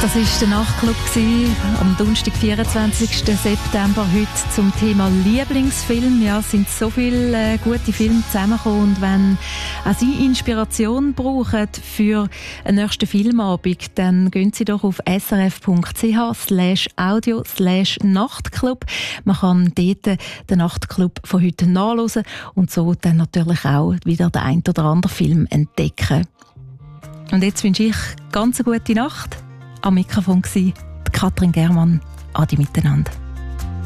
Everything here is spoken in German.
Das war der Nachtclub am Donnerstag, 24. September, heute zum Thema Lieblingsfilm. Ja, es sind so viele gute Filme zusammengekommen, und wenn auch Sie Inspiration brauchen für einen nächsten Filmabend, dann gehen Sie doch auf srf.ch/audio/Nachtclub. Man kann dort den Nachtclub von heute nachhören und so dann natürlich auch wieder den ein oder anderen Film entdecken. Und jetzt wünsche ich ganz eine gute Nacht. Am Mikrofon war Katrin Germann. Adi miteinander.